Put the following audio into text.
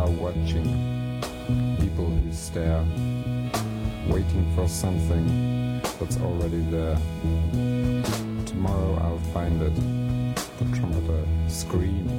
are watching, people who stare, waiting for something that's already there. Tomorrow I'll find it. The trumpeter screams.